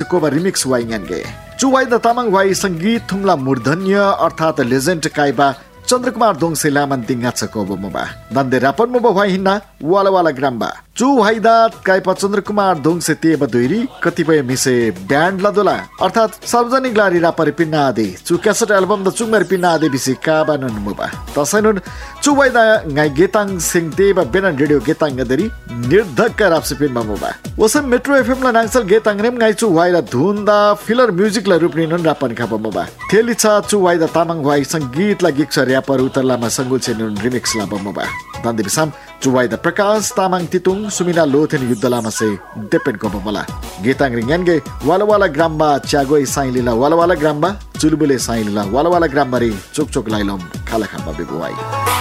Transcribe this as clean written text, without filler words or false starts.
Koba remix वाइङगे चुवाई the Tamang why संगीत थुमला मूर्धन्य अर्थात लेजेन्ड काइबा चन्द्रकुमार दोङसे लामन दिंगा छको बमबा दन्दे रापन मबा वाइ हिन्ना वाला वाला ग्रामबा चु वाइदा काइपा चन्द्रकुमार दोङसे तेब दुइरी कतिपय मिसे ब्यान्ड लदोला अर्थात सार्वजनिक लारी रापरि पिन्ना आदि चु क्यासेट एल्बम द चुङमेर पिन्ना आदि बिसी काबा नमुबा तसैनुन चु वाइदा ngai getang sing teba benan radio getang ngadari निर्धक्क राप्से पिन बमबा वसम मेट्रो एफएम ला नांगसल गेताङ रेम ngai चु वाइला धुन्दा फिलर म्युजिक ला रुपनि नन रापन खा बमबा थेली छ चु वाइदा तामाङ वाइ संगीत ला गिक्स र्यापर उतरलामा संगुल छेन रिमिक्स ला बमबा दन्दे बिसम चु वाइदा प्रकाश तामाङ तितुङ सुमिना लोथेन युद्धलामा से डेपेन को बमला गेताङ रिङगे वाला वाला ग्रामबा च्यागोइ साइलिला वाला वाला ग्रामबा चुलबुले साइलिला वाला वाला ग्रामबारी चोक चोक लाइलम खाला खाबा बेबुवाई